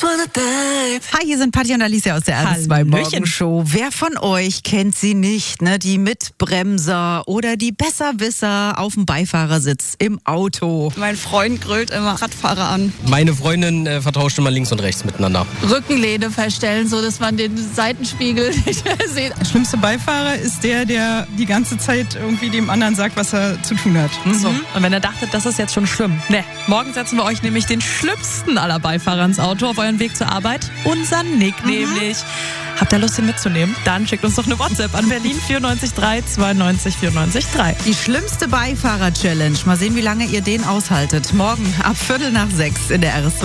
Hi, hier sind Patti und Alicia aus der RS2 Morgenshow. Wer von euch kennt sie nicht, ne? Die Mitbremser oder die Besserwisser auf dem Beifahrersitz im Auto. Mein Freund grölt immer Radfahrer an. Meine Freundin vertauscht immer links und rechts miteinander. Rückenlehne verstellen, so dass man den Seitenspiegel nicht mehr sieht. Der schlimmste Beifahrer ist der die ganze Zeit irgendwie dem anderen sagt, was er zu tun hat. So. Und wenn ihr dachtet, das ist jetzt schon schlimm. Ne, morgen setzen wir euch nämlich den schlimmsten aller Beifahrer ins Auto auf euren Weg zur Arbeit. Unser Nick nämlich. Habt ihr Lust, ihn mitzunehmen? Dann schickt uns doch eine WhatsApp an Berlin 94 92 94 3. Die schlimmste Beifahrer-Challenge. Mal sehen, wie lange ihr den aushaltet. Morgen ab 5:45 in der RS2.